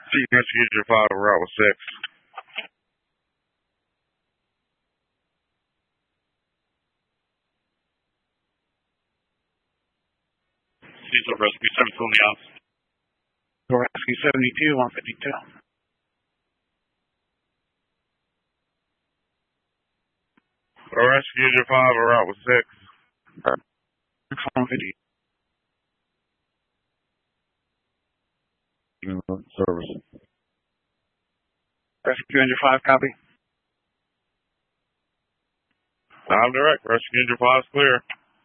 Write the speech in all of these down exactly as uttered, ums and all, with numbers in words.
Chief Rescue five, route with six. Diesel Rescue seven on the house. Rescue seventy-two, one fifty-two. Rescue five, route with six. one fifty. Service. Rescue Engine five, copy. I'm direct. Rescue Engine five is clear.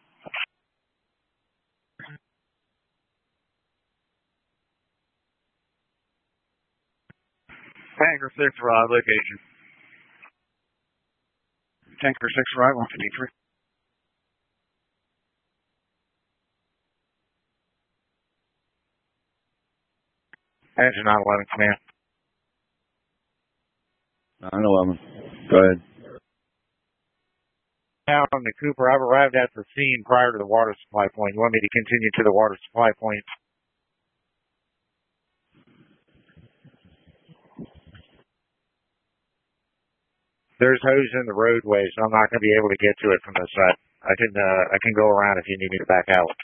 Tanker six, right location. Tanker six, right, one fifty-three. Engine nine eleven, command. nine eleven. Go ahead. Now on the Cooper, I've arrived at the scene prior to the water supply point. You want me to continue to the water supply point? There's hose in the roadway, so I'm not going to be able to get to it from this side. I can uh, I can go around if you need me to back out.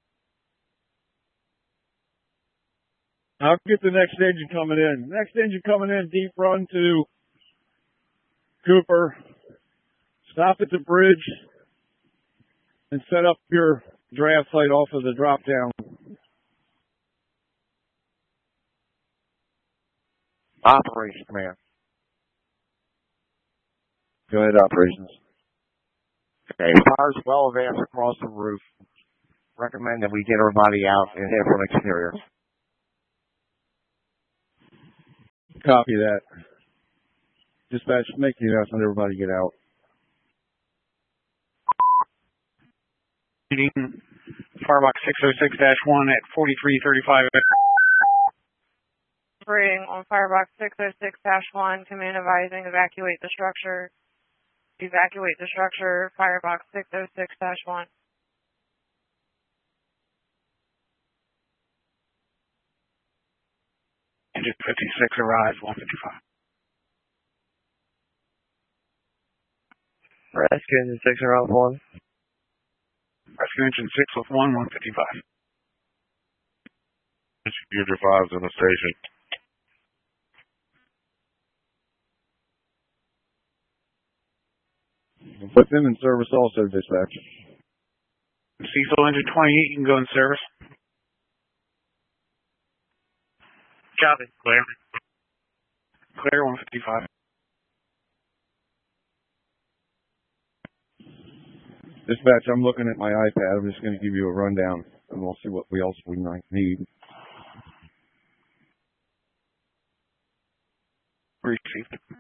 I'll get the next engine coming in. Next engine coming in, deep run to Cooper. Stop at the bridge and set up your draft site off of the drop down. Operations command. Go ahead, operations. Okay, fire's well advanced across the roof. Recommend that we get everybody out and head from exterior. Copy that. Dispatch, make the announcement, everybody get out. Firebox six oh six dash one at forty-three thirty-five. Operating on Firebox six oh six dash one, command advising evacuate the structure. Evacuate the structure, Firebox six oh six dash one. Engine fifty-six arrives, one fifty-five. Rescue Engine six arrives, one. Rescue Engine six with one, one fifty-five. Rescue five's in the station. Put them in service also, dispatch. Cecil Engine twenty-eight, you can go in service. Copy. Clear. Clear, one fifty-five. Dispatch, I'm looking at my iPad. I'm just going to give you a rundown, and we'll see what else we might need. Received.